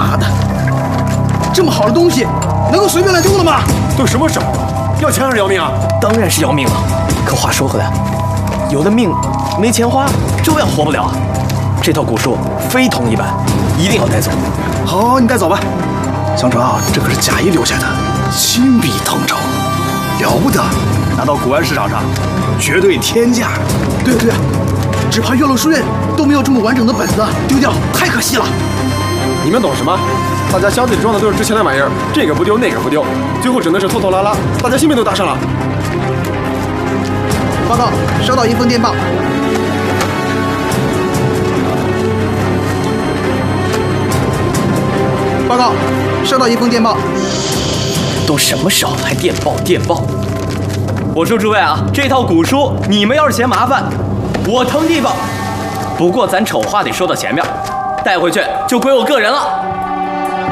妈的，这么好的东西能够随便来丢了吗？ 都什么时候了，要钱还是要命啊？ 当然是要命了。可话说回来，有的命没钱花，照样活不了啊。这套古书非同一般，一定要带走。 好，你带走吧。相传啊，这可是贾谊留下的，亲笔誊抄，了不得，拿到古玩市场上绝对天价。对啊对啊，只怕岳麓书院都没有这么完整的本子，丢掉太可惜了。 你们懂什么？大家箱子里装的都是值钱的玩意儿，这个不丢那个不丢，最后只能是拖拖拉拉，大家性命都搭上了。 报告，收到一封电报。报告，收到一封电报。 都什么时候了还电报电报？我说诸位啊，这套古书你们要是嫌麻烦，我腾地方。不过咱丑话得说到前面，带回去就归我个人了。